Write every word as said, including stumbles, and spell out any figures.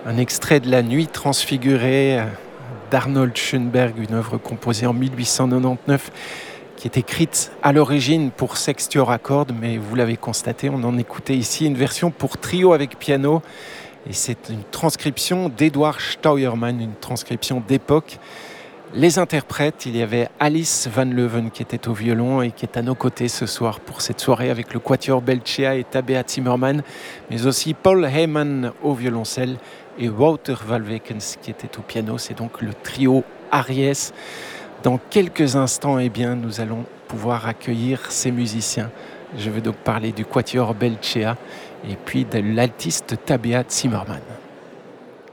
Un extrait de La Nuit transfigurée d'Arnold Schoenberg, une œuvre composée en mille huit cent quatre-vingt-dix-neuf qui est écrite à l'origine pour sextuor à cordes, mais vous l'avez constaté, on en écoutait ici une version pour trio avec piano. Et c'est une transcription d'Edward Steuermann, une transcription d'époque. Les interprètes, il y avait Alice Van Leuven qui était au violon et qui est à nos côtés ce soir pour cette soirée avec le Quatuor Belcea et Tabea Zimmermann, mais aussi Paul Heyman au violoncelle et Wouter Walwekens qui était au piano. C'est donc le trio Aries. Dans quelques instants, eh bien, nous allons pouvoir accueillir ces musiciens. Je veux donc parler du Quatuor Belcea et puis de l'altiste Tabea Zimmermann.